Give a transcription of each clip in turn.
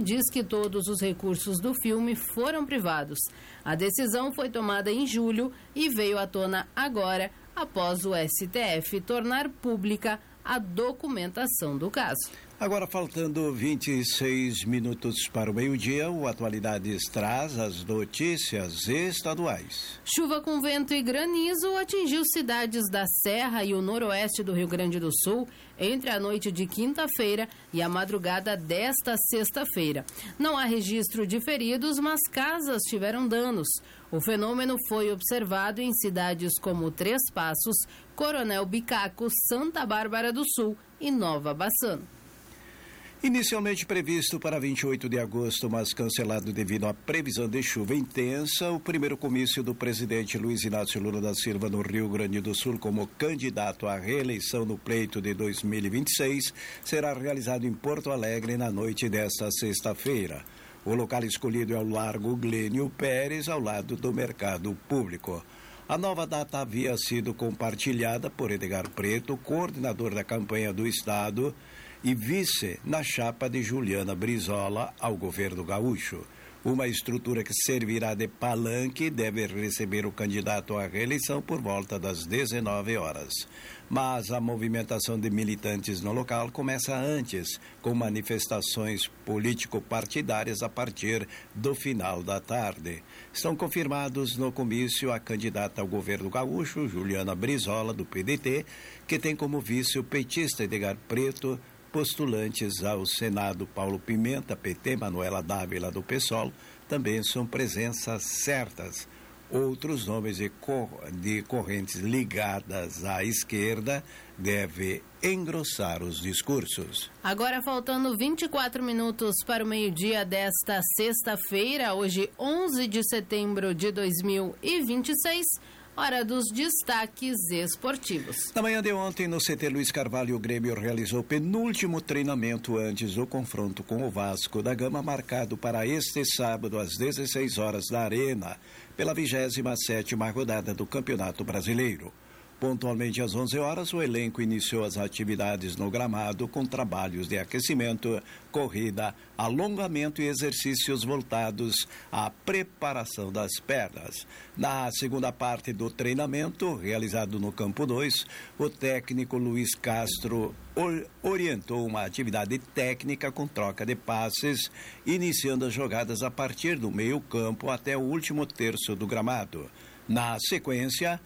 diz que todos os recursos do filme foram privados. A decisão foi tomada em julho e veio à tona agora, após o STF tornar pública a documentação do caso. Agora, faltando 26 minutos para o meio-dia, o Atualidades traz as notícias estaduais. Chuva com vento e granizo atingiu cidades da Serra e o noroeste do Rio Grande do Sul entre a noite de quinta-feira e a madrugada desta sexta-feira. Não há registro de feridos, mas casas tiveram danos. O fenômeno foi observado em cidades como Três Passos, Coronel Bicaco, Santa Bárbara do Sul e Nova Bassano. Inicialmente previsto para 28 de agosto, mas cancelado devido à previsão de chuva intensa, o primeiro comício do presidente Luiz Inácio Lula da Silva no Rio Grande do Sul como candidato à reeleição no pleito de 2026 será realizado em Porto Alegre na noite desta sexta-feira. O local escolhido é o Largo Glênio Pérez, ao lado do Mercado Público. A nova data havia sido compartilhada por Edgar Preto, coordenador da campanha do Estado e vice na chapa de Juliana Brizola ao governo gaúcho. Uma estrutura que servirá de palanque deve receber o candidato à reeleição por volta das 19 horas. Mas a movimentação de militantes no local começa antes, com manifestações político-partidárias a partir do final da tarde. Estão confirmados no comício a candidata ao governo gaúcho, Juliana Brizola, do PDT, que tem como vice o petista Edgar Preto, postulantes ao Senado Paulo Pimenta, PT, Manuela Dávila do PSOL, também são presenças certas. Outros nomes de correntes ligadas à esquerda devem engrossar os discursos. Agora faltando 24 minutos para o meio-dia desta sexta-feira, hoje 11 de setembro de 2026, hora dos destaques esportivos. Na manhã de ontem, no CT Luiz Carvalho, o Grêmio realizou o penúltimo treinamento antes do confronto com o Vasco da Gama, marcado para este sábado às 16 horas na Arena, pela 27ª rodada do Campeonato Brasileiro. Pontualmente às 11 horas, o elenco iniciou as atividades no gramado com trabalhos de aquecimento, corrida, alongamento e exercícios voltados à preparação das pernas. Na segunda parte do treinamento, realizado no Campo 2, o técnico Luiz Castro orientou uma atividade técnica com troca de passes, iniciando as jogadas a partir do meio-campo até o último terço do gramado. Na sequência,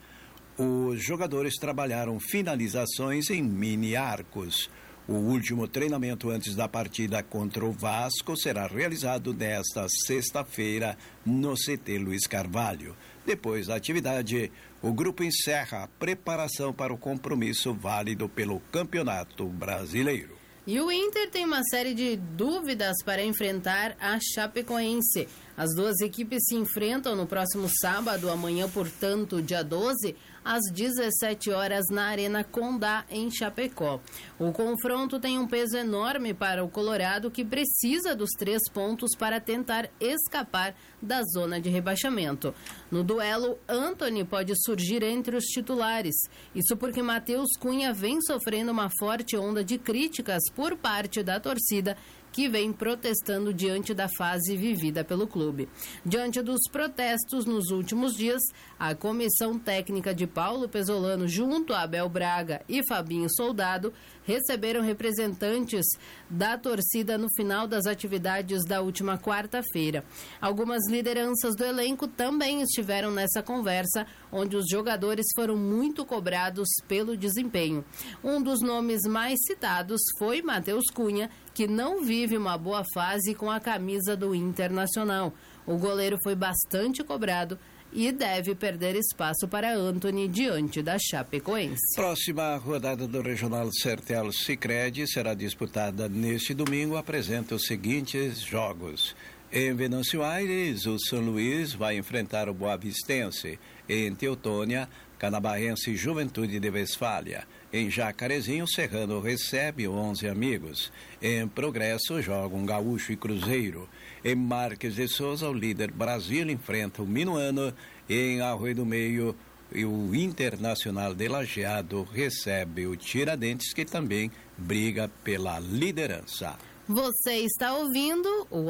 os jogadores trabalharam finalizações em mini-arcos. O último treinamento antes da partida contra o Vasco será realizado nesta sexta-feira no CT Luiz Carvalho. Depois da atividade, o grupo encerra a preparação para o compromisso válido pelo Campeonato Brasileiro. E o Inter tem uma série de dúvidas para enfrentar a Chapecoense. As duas equipes se enfrentam no próximo sábado, amanhã, portanto, dia 12, às 17 horas na Arena Condá, em Chapecó. O confronto tem um peso enorme para o Colorado, que precisa dos 3 pontos para tentar escapar da zona de rebaixamento. No duelo, Antony pode surgir entre os titulares. Isso porque Matheus Cunha vem sofrendo uma forte onda de críticas por parte da torcida, que vem protestando diante da fase vivida pelo clube. Diante dos protestos nos últimos dias, a comissão técnica de Paulo Pesolano, junto a Abel Braga e Fabinho Soldado, receberam representantes da torcida no final das atividades da última quarta-feira. Algumas lideranças do elenco também estiveram nessa conversa, onde os jogadores foram muito cobrados pelo desempenho. Um dos nomes mais citados foi Matheus Cunha, que não vive uma boa fase com a camisa do Internacional. O goleiro foi bastante cobrado e deve perder espaço para Antony diante da Chapecoense. Próxima rodada do Regional Sertel Sicredi será disputada neste domingo. Apresenta os seguintes jogos. Em Venâncio Aires, o São Luís vai enfrentar o Boavistense. Em Teutônia, Canabarrense e Juventude de Westfália. Em Jacarezinho, Serrano recebe 11 Amigos. Em Progresso, jogam Gaúcho e Cruzeiro. Em Marques de Souza, o líder Brasil enfrenta o Minuano. Em Arroio do Meio, o Internacional de Lajeado recebe o Tiradentes, que também briga pela liderança. Você está ouvindo o